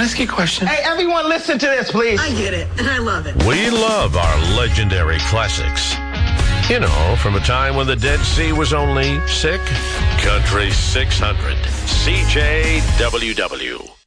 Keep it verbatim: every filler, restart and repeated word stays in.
I ask you a question? Hey, everyone, listen to this, please. I get it, and I love it. We love our legendary classics. You know, from a time when the Dead Sea was only sick. Country six hundred. C J W W.